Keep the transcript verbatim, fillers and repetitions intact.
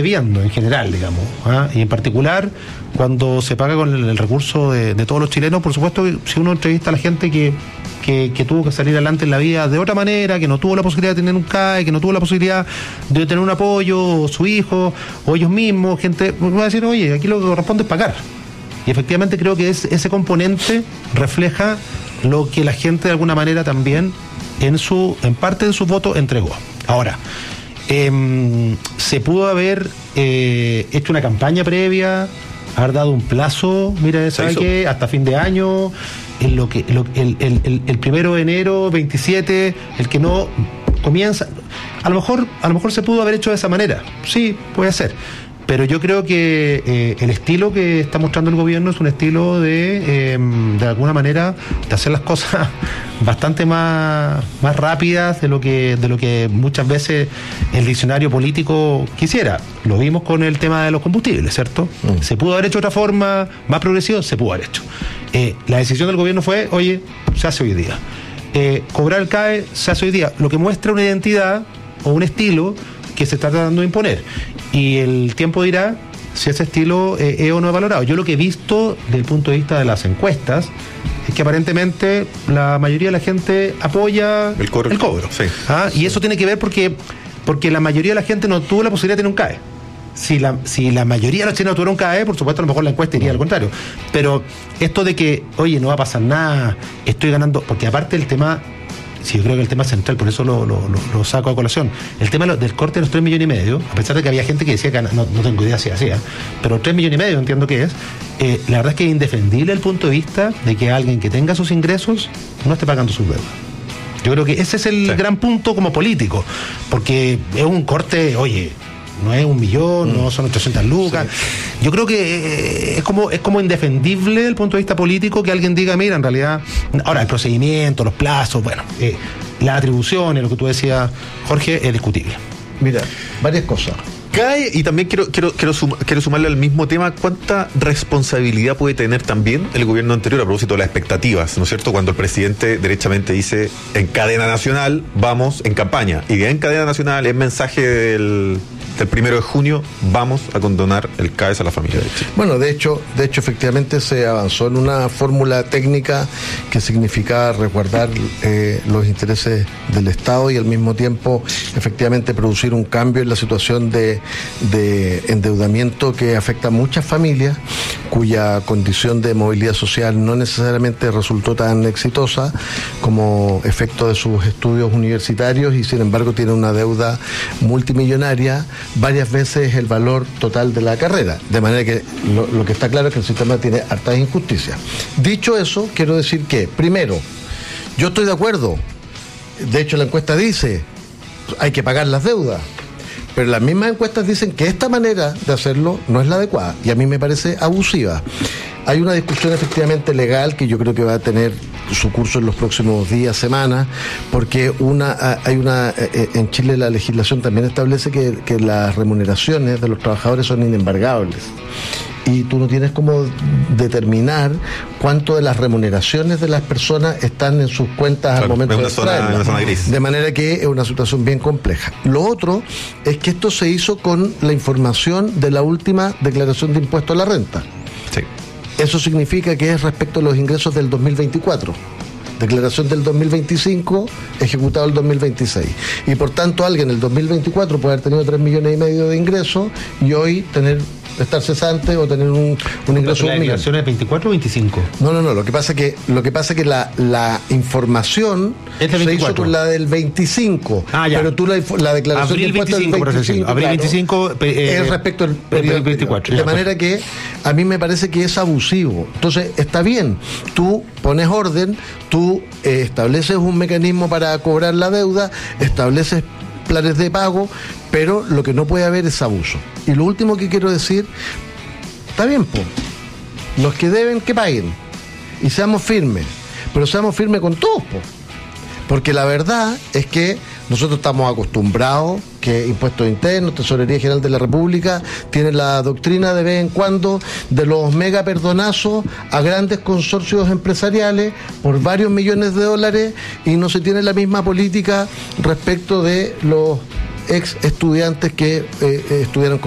debiendo en general, digamos, ¿ah? Y en particular cuando se paga con el, el recurso de, de todos los chilenos. Por supuesto, si uno entrevista a la gente que, que, que tuvo que salir adelante en la vida de otra manera, que no tuvo la posibilidad de tener un C A E, que no tuvo la posibilidad de tener un apoyo, o su hijo, o ellos mismos, gente va a decir, oye, aquí lo que corresponde es pagar. Y efectivamente creo que es, ese componente refleja lo que la gente de alguna manera también en su en parte de su voto entregó. Ahora, eh, se pudo haber eh, hecho una campaña previa, haber dado un plazo, mira, ¿sabe qué? Hasta fin de año, en lo que lo, el, el, el, el primero de enero, veintisiete, el que no comienza. A lo mejor, a lo mejor se pudo haber hecho de esa manera, sí, puede ser. Pero yo creo que eh, el estilo que está mostrando el gobierno es un estilo de, eh, de alguna manera, de hacer las cosas bastante más, más rápidas de lo que de lo que muchas veces el diccionario político quisiera. Lo vimos con el tema de los combustibles, ¿cierto? Mm. Se pudo haber hecho de otra forma, más progresivo, se pudo haber hecho. Eh, la decisión del gobierno fue, oye, se hace hoy día. Eh, cobrar el C A E se hace hoy día, lo que muestra una identidad o un estilo que se está tratando de imponer. Y el tiempo dirá si ese estilo eh, es o no es valorado. Yo lo que he visto desde el punto de vista de las encuestas es que aparentemente la mayoría de la gente apoya el cobro. El cobro. Sí. ¿Ah? Y eso tiene que ver porque, porque la mayoría de la gente no tuvo la posibilidad de tener un C A E. Si la, si la mayoría de los chilenos tuvieron un C A E, por supuesto, a lo mejor la encuesta iría al contrario. Pero esto de que, oye, no va a pasar nada, estoy ganando, porque aparte el tema... Sí, yo creo que el tema central, por eso lo, lo, lo, lo saco a colación. El tema del corte de los tres millones y medio, a pesar de que había gente que decía que no, no tengo idea si hacía, pero tres millones y medio entiendo que es, eh, la verdad es que es indefendible el punto de vista de que alguien que tenga sus ingresos no esté pagando sus deudas. Yo creo que ese es el sí. gran punto como político, porque es un corte, oye, no es un millón, mm. no son ochocientas lucas. Sí. Yo creo que es como es como indefendible desde el punto de vista político que alguien diga, mira, en realidad, ahora el procedimiento, los plazos, bueno, eh, las atribuciones, lo que tú decías, Jorge, es discutible. Mira, varias cosas. Cae, y también quiero quiero quiero, sum, quiero sumarle al mismo tema, ¿cuánta responsabilidad puede tener también el gobierno anterior a propósito de las expectativas, ¿no es cierto? Cuando el presidente derechamente dice, en cadena nacional, vamos en campaña, y en cadena nacional es mensaje del... el primero de junio vamos a condonar el C A E S a la familia de Chile. Bueno, de hecho, de hecho efectivamente se avanzó en una fórmula técnica que significaba resguardar eh, los intereses del Estado y al mismo tiempo efectivamente producir un cambio en la situación de, de endeudamiento que afecta a muchas familias cuya condición de movilidad social no necesariamente resultó tan exitosa como efecto de sus estudios universitarios y sin embargo tiene una deuda multimillonaria, varias veces el valor total de la carrera, de manera que lo, lo que está claro es que el sistema tiene hartas injusticias. Dicho eso, quiero decir que, primero, yo estoy de acuerdo, de hecho la encuesta dice, hay que pagar las deudas, pero las mismas encuestas dicen que esta manera de hacerlo no es la adecuada, y a mí me parece abusiva. Hay una discusión efectivamente legal que yo creo que va a tener su curso en los próximos días, semanas, porque una hay una en Chile la legislación también establece que, que las remuneraciones de los trabajadores son inembargables. Y tú no tienes cómo determinar cuánto de las remuneraciones de las personas están en sus cuentas claro, al momento de traerlas. De manera que es una situación bien compleja. Lo otro es que esto se hizo con la información de la última declaración de impuesto a la renta. Sí. Eso significa que es respecto a los ingresos del dos mil veinticuatro. Declaración del dos mil veinticinco, ejecutado el dos mil veintiséis. Y por tanto alguien en el dos mil veinticuatro puede haber tenido tres millones y medio de ingresos y hoy tener estar cesante o tener un, un ingreso de un millón. ¿La declaración es veinticuatro o veinticinco? No, no, no. Lo que pasa es que, lo que, pasa es que la, la información se hizo con la del veinticinco. Ah, ya. Pero tú la, la declaración Abril de impuestos del veinticinco. Abril veinticinco eh, es respecto al periodo veinticuatro. De ya, manera que a mí me parece que es abusivo. Entonces, está bien. Tú pones orden, tú eh, estableces un mecanismo para cobrar la deuda, estableces planes de pago, pero lo que no puede haber es abuso. Y lo último que quiero decir, está bien, po, los que deben, que paguen, y seamos firmes, pero seamos firmes con todos, po, porque la verdad es que nosotros estamos acostumbrados que Impuestos Internos, Tesorería General de la República, tiene la doctrina de vez en cuando de los mega perdonazos a grandes consorcios empresariales por varios millones de dólares y no se tiene la misma política respecto de los ex estudiantes que eh, estudiaron con